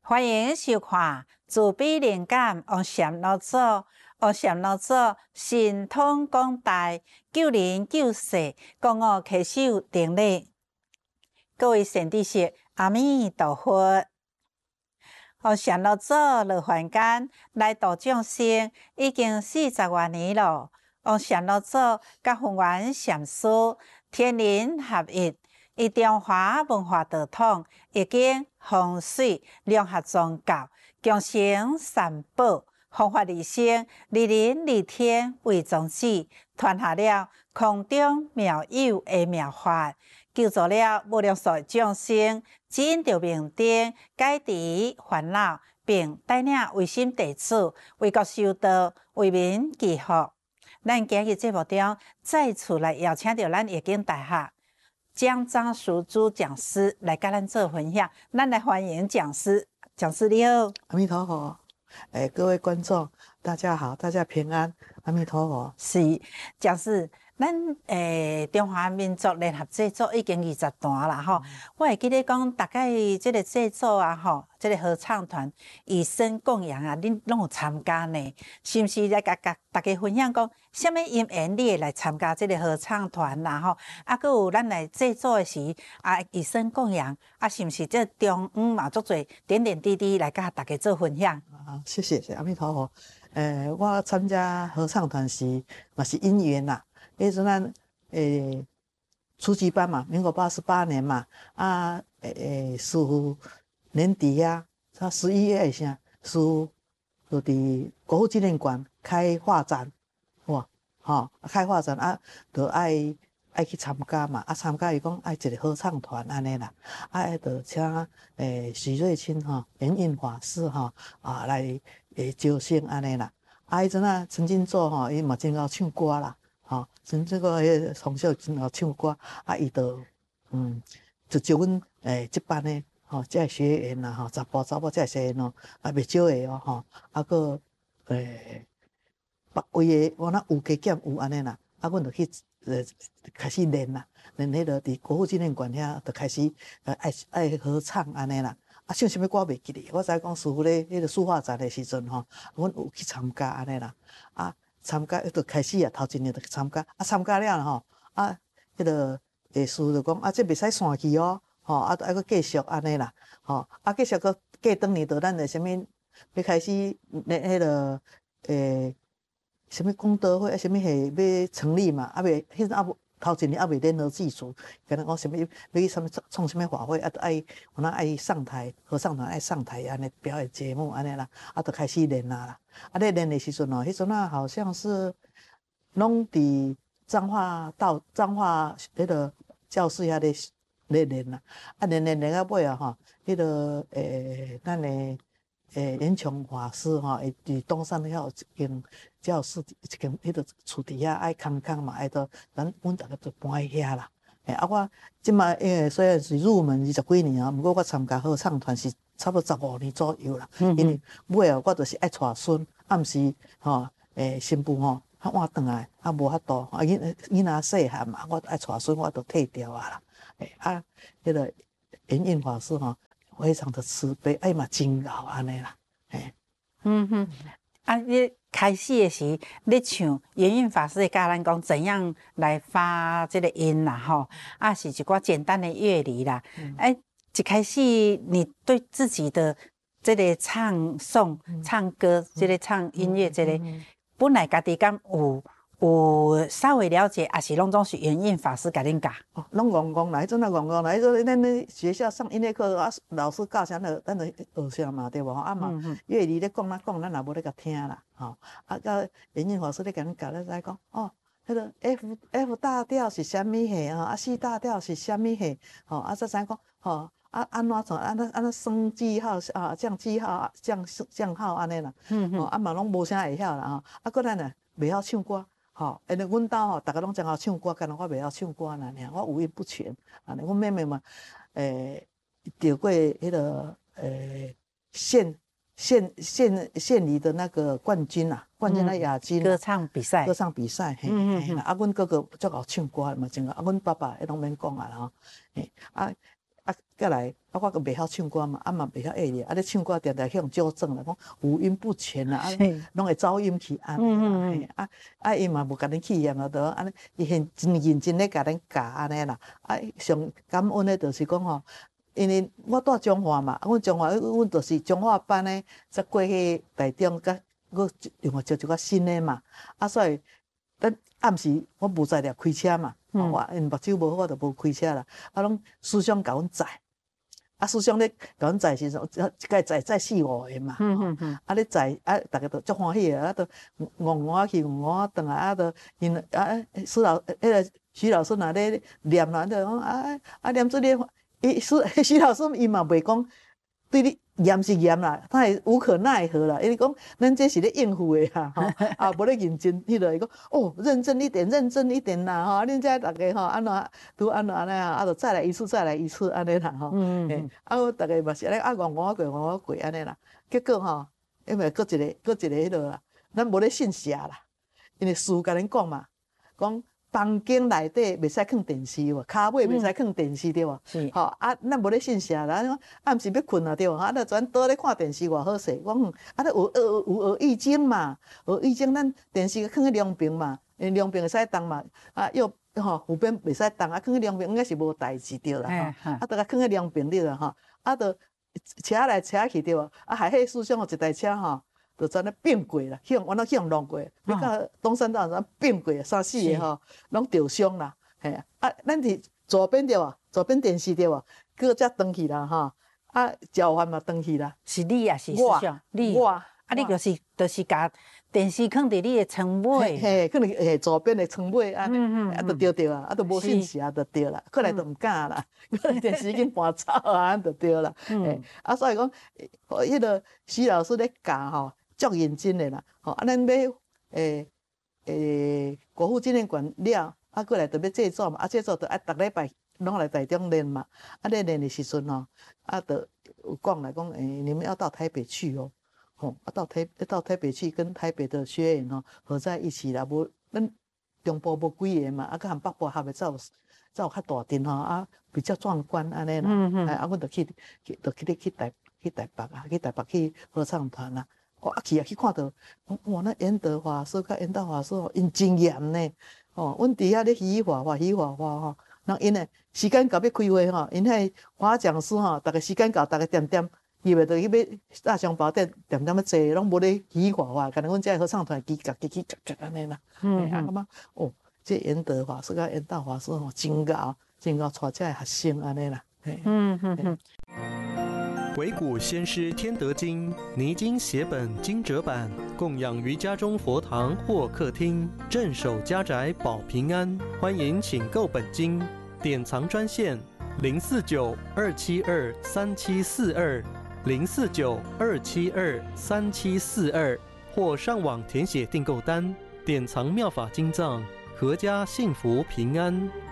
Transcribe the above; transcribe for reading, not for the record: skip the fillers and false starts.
欢迎收看自闭灵感王禅老祖。王禅老祖神通广大，救人救世，讲我稽首定力。各位善知识，阿弥陀佛。王禅老祖落凡间来度众生，已经40多年了。王禅老祖甲弘源禅师天人合一。以中华文化道统，已经风水融合宗教，共生三宝，弘法利生，利人利天为宗旨，传下了空中妙有的妙法，救助了无量数众生，指引着明灯，解除烦恼，并带领唯心弟子为国修道，为民祈福。咱今日节目中再次来邀请到咱易经大学江张淑珠讲师来跟咱做分享，咱来欢迎讲师。讲师你好， 阿弥陀佛。各位观众，大家好，大家平安，阿弥陀佛。 是讲师，咱中华民族联合制作已经20段啦吼。我会记得讲，大概这个制作啊吼，这个合唱团以身供养啊，恁拢有参加呢？是毋是来甲大家分享讲，什么因缘你会来参加这个合唱团啦吼？啊，佮有咱来制作的时啊，以身供养啊，是毋是这中嘛足侪点点滴滴来甲大家做分享？ 啊，谢谢阿弥陀佛。我参加合唱团时嘛是因缘啦。迄阵咱初级班嘛，民国88年嘛，师傅年底啊，他11月的啥，师傅就伫国父纪念馆开画展，哇，开画展啊，就爱去参加嘛，啊参加伊讲爱一个合唱团安尼啦，就请许瑞清圆印法师来招生安尼啦，迄阵啊曾经做伊嘛真够唱歌啦。像这个从小真好唱歌，伊就招阮这班的这学员啦查甫这学员袂少个个别位的我那有加减有安尼啦，阮就去开始练啦，练迄个伫国父纪念馆遐就开始爱合唱安尼啦。唱什么歌袂记哩，我知影讲师傅咧迄个书画展的时阵阮有去参加安尼啦，参加就开始头一年就参加，参加了迄个师傅就讲这袂使散去都爱搁继续安尼啦，继续搁过当年就咱的什么要开始迄个什么功德会什么系要成立嘛，袂迄阵头一年袂联合技术，跟他讲什么要去什么创什么法会我那爱上台，合唱团爱上台安尼表演节目安尼啦，就开始练啦。咧练的时阵迄阵好像是拢伫彰化迄个教室遐咧练啦，练到尾迄个咱的严琼法师伊伫东山遐有一间教室，一间迄个厝底下爱空嘛，阮大家就搬去遐啦。我即马虽然是入门20几年不过我参加合唱团是差不多15年左右啦。因为尾我就是爱带孙，毋是新妇换转来无法度，囡仔细汉嘛，我爱带孙，我就退掉啦。迄个圆印法师非常的慈悲，嘛真贤安尼啦。 你开始的时，你唱圆印法师教咱讲怎样来发这个音啦，是一寡简单的乐理啦。一开始你对自己的这个唱诵、唱歌、这个唱音乐，这个本来家己敢有稍微了解，还是拢总是圆印法师甲恁教？ 拢戆啦，迄阵戆啦，迄阵咱咧学校上音乐课老师教啥咱就学啥嘛，对无嘛乐理咧讲咱也无咧甲听啦，到圆印法师咧甲咱教，咱知讲迄个 F 大调是啥物戏C 大调是啥物戏才知讲安怎做安怎升记号降记号降号安尼啦，嘛拢无啥会晓啦搁咱呢袂晓唱歌。阮兜逐个拢真好唱歌，干我袂晓唱歌啦，我五音不全。阮妹妹嘛，得过迄个县里的那个冠军啊，亚军。 歌唱比赛。 阮哥哥足好唱歌嘛，真个阮爸爸拢免讲啦再来我个袂晓唱歌嘛，嘛袂晓会哩，咧唱歌常常去用纠正啦，讲五音不全啦，拢会走音去安尼啦，伊嘛无甲恁气嫌啦，就安尼，伊真认真咧甲恁教安尼啦，上感恩的就是讲吼。因为我住中华嘛，阮中华，阮就是中华班的，则过去台中，甲我另外招一个新的嘛，所以咱暗时我无在了开车嘛，我因目睭无好，我就无开车啦，拢师兄甲阮载，师兄咧甲阮载时阵，一摆载4、5个嘛，咧载逐个都足欢喜个，都戇去戇转来，都因徐老师若咧念啦，就讲念做咧。徐老师伊嘛袂讲对你严是严啦，他会无可奈何啦。伊讲咱这是咧应付的啦，吼，无咧认真，迄个伊讲哦，认真一点，认真一点啦，吼，恁遮大家吼安怎拄安怎安尼啊，就再来一次，再来一次安尼啦，吼，我大家嘛是安尼戇过安尼啦。结果吼，因为搁一个迄落啦，咱无咧信邪啦，因为师甲恁讲嘛，讲。房间内底袂使放电视喎，骹尾袂使放电视对无？是，吼咱无咧信邪啦，暗时要困啊对无？就全倒咧看电视偌好势。我讲，有学易经嘛，学易经咱电视放喺凉棚嘛，凉棚会使动嘛，右湖边袂使动，放喺凉棚应该是无代志对啦，吼，就甲放喺凉棚对啦，吼，就车来车去对无？海迄师兄有一台车吼。就全咧变过啦，往那向弄过，要到东山道咱变过，3、4个吼，拢受伤啦，嘿咱伫左边对无？左边电视对无？搁才转去啦，吼，交换嘛转去啦。 是你也是师兄，你就是甲电视放伫你的床尾， 嘿，可能左边的床尾安尼，就对啊，就无信邪就对啦，过来就毋敢啦，电视已经搬走啊，就对啦，所以讲，迄个徐老师咧教吼。足认真的啦，吼！咱要国父纪念馆了，过来就要制作嘛，制作就逐礼拜拢来台中练嘛，咧练的时阵吼，就有讲来讲，你们要到台北去哦，吼，到台北去跟台北的学员吼合在一起啦，无咱中部无几个嘛，甲北部合的才有较大阵吼，比较壮观安尼啦，阮就去台北去合唱团啦。去看到，哇！那严德华师甲严道华师吼，因真严呢。吼，阮伫遐咧喜欢吼，人因诶时间到要开会吼，因迄华讲师吼，逐个时间到，逐个点入来就去要大雄宝殿点要坐，拢无咧喜欢，可能阮遮合唱团叽安尼啦。感觉哦，这严德华师甲严道华师吼，真高，带遮学生安尼啦。 鬼谷先师天德经泥金写本精折版，供养于家中佛堂或客厅，镇守家宅保平安。欢迎请购本经，典藏专线049-272-3742，049-272-3742，或上网填写订购单，典藏妙法经藏，阖家幸福平安。